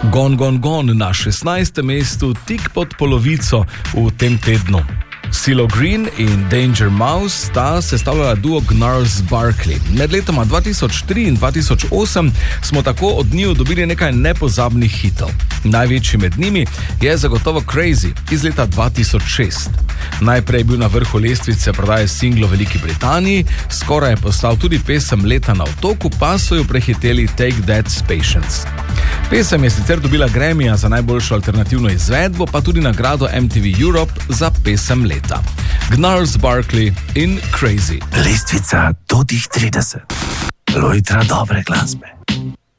Gone, gone, gone na 16. mestu, tik pod polovico v tem tednu. CeeLo Green in Danger Mouse sta sestavljala duo Gnarls Barkley. Med letoma 2003 in 2008 smo tako od njiju dobili nekaj nepozabnih hitov. Največji med njimi je zagotovo Crazy iz leta 2006. Najprej je bil na vrhu lestvice prodaje singlov v Veliki Britaniji, skoraj je postal tudi pesem leta na otoku, pa so jo prehiteli Take That's Patience. Pesem je sicer dobila Grammyja za najboljšo alternativno izvedbo, pa tudi nagrado MTV Europe za pesem leta. Gnarls Barkley in Crazy. Lestvica do tih 30. Lojtra dobre glasbe.